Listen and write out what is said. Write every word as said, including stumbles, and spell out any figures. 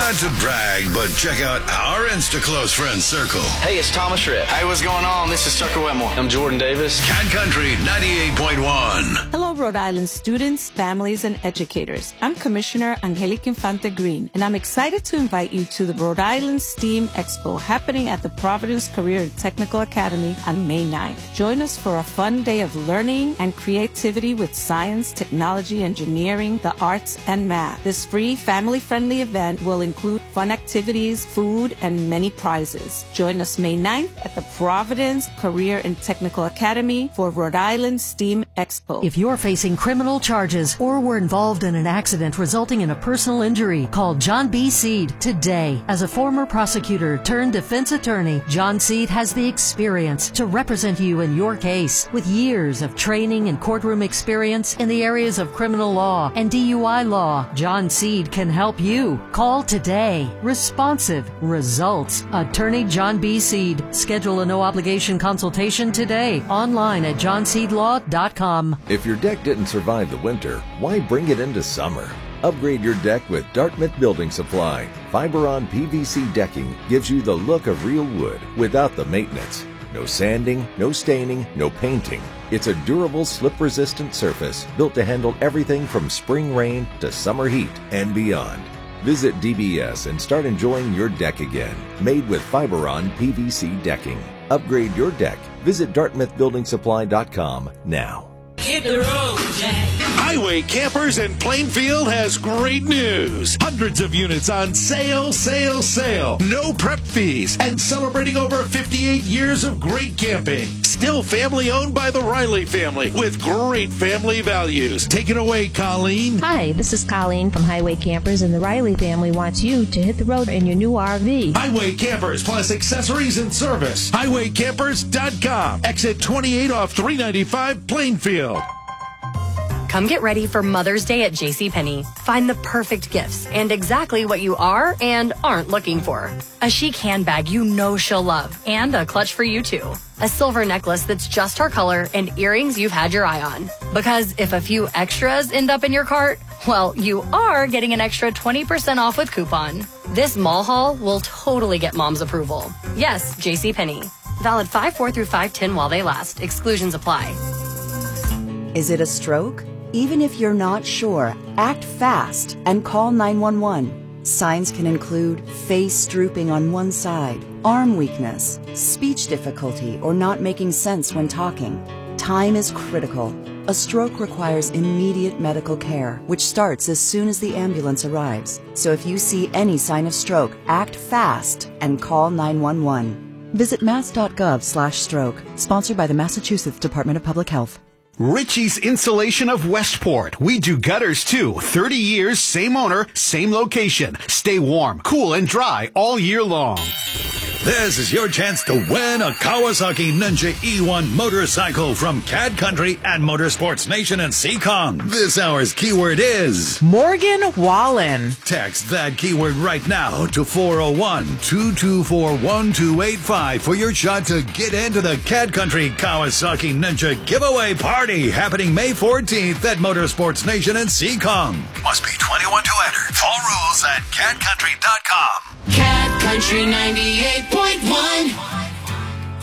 Not to brag, but check out our Insta-close friend circle. Hey, it's Thomas Rhett. Hey, what's going on? This is Tucker Whitmore. I'm Jordan Davis. Cat Country ninety-eight point one. Hello, Rhode Island students, families, and educators. I'm Commissioner Angelica Infante Green, and I'm excited to invite you to the Rhode Island STEAM Expo happening at the Providence Career and Technical Academy on May ninth. Join us for a fun day of learning and creativity with science, technology, engineering, the arts, and math. This free, family-friendly event will include fun activities, food, and many prizes. Join us May ninth at the Providence Career and Technical Academy for Rhode Island STEAM Expo. If you're facing criminal charges or were involved in an accident resulting in a personal injury, call John B. Seed today. As a former prosecutor turned defense attorney, John Seed has the experience to represent you in your case. With years of training and courtroom experience in the areas of criminal law and D U I law, John Seed can help you. Call today. Responsive results. Attorney John B. Seed. Schedule a no-obligation consultation today online at john seed law dot com. If your deck didn't survive the winter, why bring it into summer? Upgrade your deck with Dartmouth Building Supply. Fiberon P V C decking gives you the look of real wood without the maintenance. No sanding, no staining, no painting. It's a durable, slip-resistant surface built to handle everything from spring rain to summer heat and beyond. Visit D B S and start enjoying your deck again. Made with Fiberon P V C decking. Upgrade your deck. Visit dartmouth building supply dot com now. Hit the road, Jack. Highway Campers in Plainfield has great news. Hundreds of units on sale, sale, sale. No prep fees. And celebrating over fifty-eight years of great camping. Still family owned by the Riley family with great family values. Take it away, Colleen. Hi, this is Colleen from Highway Campers, and the Riley family wants you to hit the road in your new R V. Highway Campers plus accessories and service. highway campers dot com. Exit twenty-eight off three ninety-five Plainfield. Come get ready for Mother's Day at JCPenney. Find the perfect gifts and exactly what you are and aren't looking for. A chic handbag you know she'll love and a clutch for you too. A silver necklace that's just her color and earrings you've had your eye on. Because if a few extras end up in your cart, well, you are getting an extra twenty percent off with coupon. This mall haul will totally get mom's approval. Yes, JCPenney. Valid five four through five ten while they last. Exclusions apply. Is it a stroke? Even if you're not sure, act fast and call nine one one. Signs can include face drooping on one side, arm weakness, speech difficulty, or not making sense when talking. Time is critical. A stroke requires immediate medical care, which starts as soon as the ambulance arrives. So if you see any sign of stroke, act fast and call nine one one. Visit mass dot gov slash stroke, sponsored by the Massachusetts Department of Public Health. Ritchie's Insulation of Westport. We do gutters too. thirty years, same owner, same location. Stay warm, cool, and dry all year long. This is your chance to win a Kawasaki Ninja E one motorcycle from Cat Country and Motorsports Nation and Seacom. This hour's keyword is Morgan Wallen. Text that keyword right now to four oh one, two two four, one two eight five for your shot to get into the Cat Country Kawasaki Ninja giveaway party happening May fourteenth at Motorsports Nation and Seacom. Must be twenty-one to enter. Full rules at cat country dot com. Cat Country ninety-eight point one.